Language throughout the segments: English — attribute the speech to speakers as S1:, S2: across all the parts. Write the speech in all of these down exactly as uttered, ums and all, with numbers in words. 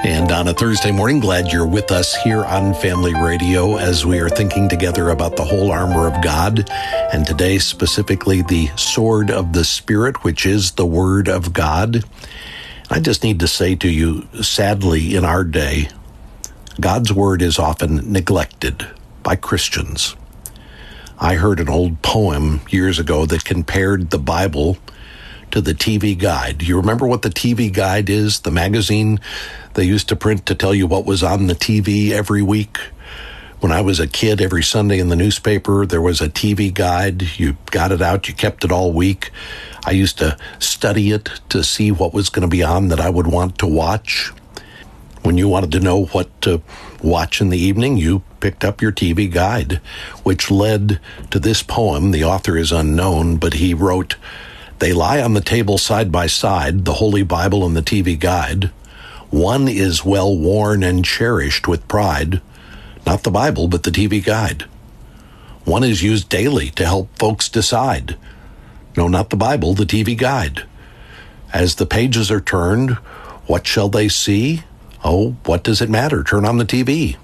S1: And on a Thursday morning, glad you're with us here on Family Radio as we are thinking together about the whole armor of God, and today specifically the sword of the Spirit, which is the Word of God. I just need to say to you, sadly, in our day, God's Word is often neglected by Christians. I heard an old poem years ago that compared the Bible to the T V Guide. You remember what the T V Guide is? The magazine they used to print to tell you what was on the T V every week. When I was a kid, every Sunday in the newspaper, there was a T V Guide. You got it out, you kept it all week. I used to study it to see what was going to be on that I would want to watch. When you wanted to know what to watch in the evening, you picked up your T V Guide, which led to this poem. The author is unknown, but he wrote, "They lie on the table side by side, the Holy Bible and the T V Guide. One is well worn and cherished with pride, not the Bible, but the T V Guide. One is used daily to help folks decide. No, not the Bible, the T V Guide. As the pages are turned, what shall they see? Oh, what does it matter? Turn on the T V."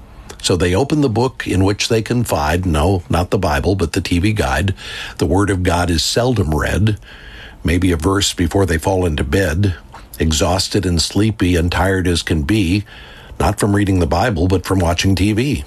S1: So they open the book in which they confide. No, not the Bible, but the T V Guide. The Word of God is seldom read, maybe a verse before they fall into bed, exhausted and sleepy and tired as can be, not from reading the Bible, but from watching T V.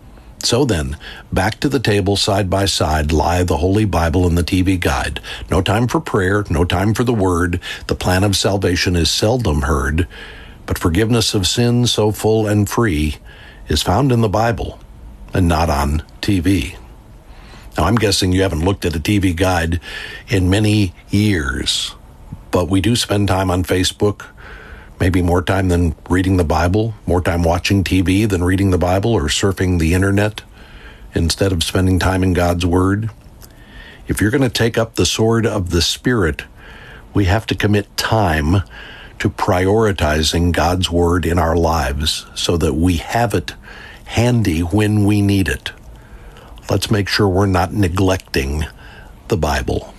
S1: So then, back to the table side by side lie the Holy Bible and the T V Guide. No time for prayer, no time for the Word. The plan of salvation is seldom heard, but forgiveness of sins so full and free is found in the Bible and not on T V. Now, I'm guessing you haven't looked at a T V Guide in many years, but we do spend time on Facebook, maybe more time than reading the Bible, more time watching T V than reading the Bible, or surfing the internet instead of spending time in God's Word. If you're going to take up the sword of the Spirit, we have to commit time to prioritizing God's Word in our lives so that we have it handy when we need it. Let's make sure we're not neglecting the Bible.